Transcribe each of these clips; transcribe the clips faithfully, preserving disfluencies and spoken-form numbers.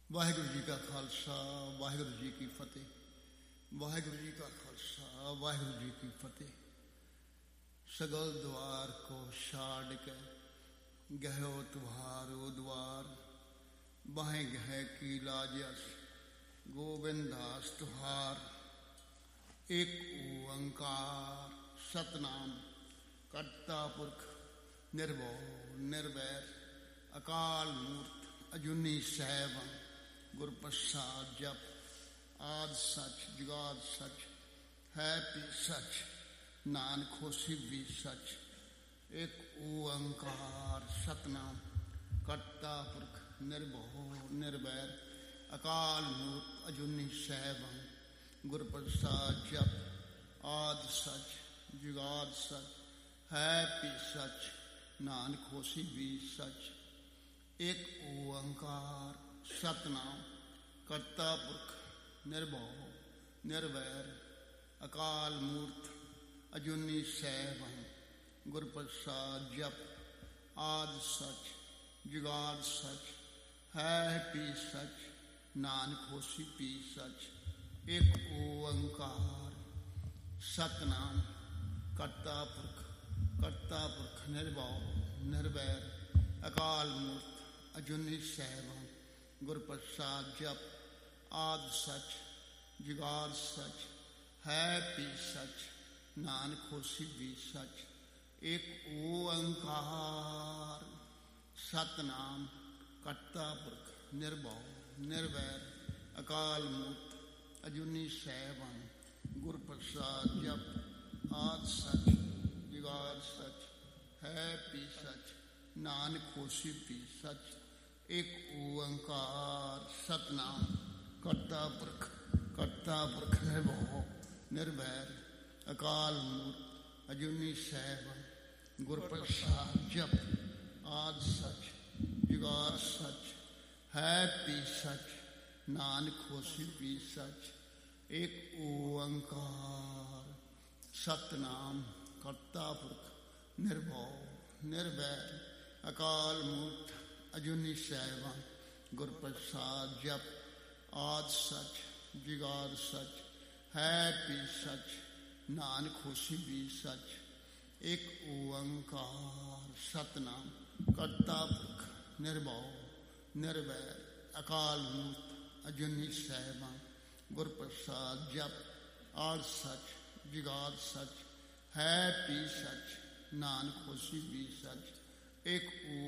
ਵਾਹਿਗੁਰੂ ਜੀ ਕਾ ਖਾਲਸਾ ਵਾਹਿਗੁਰੂ ਜੀ ਕੀ ਫਤਿਹ। ਵਾਹਿਗੁਰੂ ਜੀ ਕਾ ਖਾਲਸਾ ਵਾਹਿਗੁਰੂ ਜੀ ਕੀ ਫਤਿਹ। ਸਗਲ द्वार को छाड़ के गहो तुम्हारो द्वार, बाहें गह की लाजस गोविंदास तुहार। एक ओंकार सतनाम करता पुरख निर्भव निर्वैर अकाल मूर्त अजूनी सैभं गुर प्रसाद जप। आद सच जुगाद सच है पी सच नानक होसी भी सच। एक ओंकार सतनाम करता पुरख निर्भव निर्वैर अकाल मूर्त अजूनी सैभं गुर प्रसाद जप। आद सच जुगाद सच है पी सच नानक होसी भी सच। एक ओंकार सतनाम करता पुरख निर्भव निर्वैर अकाल मूर्त अजूनी सैभं गुर प्रसाद जप। आद सच जुगाद सच है पी सच नानक होसी पी सच। एक ओंकार सतनाम करता पुरख करता पुरख निर्भव निर्वैर अकाल मूर्त अजूनी सैभं गुर प्रसाद जप। आद सच जुगाद सच है पी सच नानक होसी भी सच। एक ओंकार सतनाम करता पुरख निर्भव निर्वैर अकाल मूर्त अजूनी सैभं गुर प्रसाद जप। आद सच जुगाद सच है पी सच नानक होसी पी सच। एक ओंकार सतनाम करता पुरख करता पुरख निर्भव निर्वैर अकाल मूर्त अजूनी सैभं गुर प्रसाद जप। आद सच जुगाद सच है पी सच नानक होसी पी सच। एक ओंकार सतनाम करता पुरख निर्भव निर्वैर अकाल मूर्त अजूनी सैभं गुर प्रसाद जप। आद सच जुगाद सच है पी सच नानक होसी भी सच। एक ओंकार सतनाम करता पुरख निर्भव निर्वैर अकाल मूर्त अजूनी सैभं गुर प्रसाद जप। आद सच जुगाद सच है पी सच नानक होसी भी सच। एक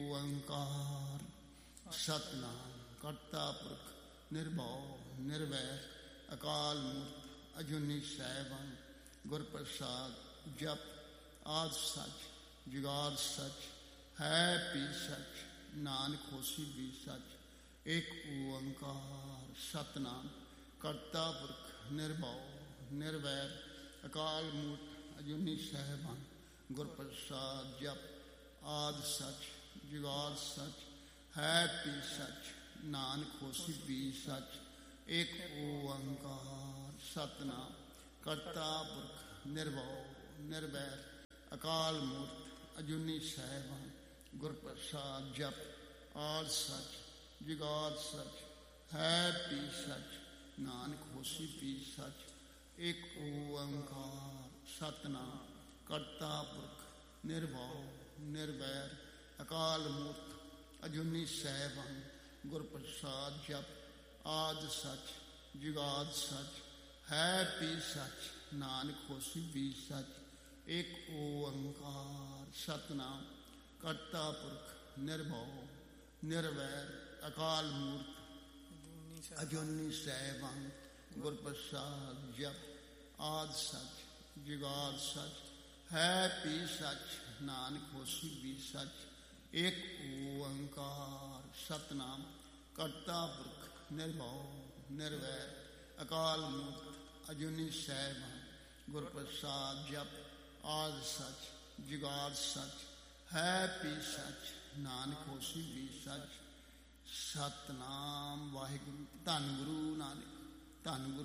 ओंकार सतनाम करता पुरख निर्भव निर्वैर अकाल मूर्त अजूनी सैभं गुर प्रसाद जप। आद सच जुगाद सच है पी सच नानक होसी भी सच। एक ओंकार सतनाम करता पुरख निर्भव निर्वैर अकाल मूर्त अजूनी सैभं गुर प्रसाद जप। आद सच जुगाद सच है पी सच नानक होसी भी सच। एक ओंकार सतनाम करता पुरख निर्भव निर्वैर अकाल मूर्त अजूनी सैभं गुर प्रसाद जप। आद सच जुगाद सच है पी सच नानक होसी पी सच। एक ओंकार सतनाम करता पुरख निर्भव निर्वैर अकाल मूर्त अजूनी सैभं गुर प्रसाद जप। आद सच जुगाद सच है पी सच नानक होसी भी सच। एक ओंकार सतनाम करता पुरख निर्भव निर्वैर अकाल मूर्त अजूनी सैभं गुर प्रसाद जप। आद सच जुगाद सच है पी सच नानक होसी भी सच। एक ओंकार सतनाम करता पुरख निर्भव निर्वैर अकाल मूर्त अजूनी सैभं गुर प्रसाद जप। आद सच जुगाद सच है पी सच नानक होसी भी सच। सतनाम वाहिगुरु धन गुरु नानक धन गुरु।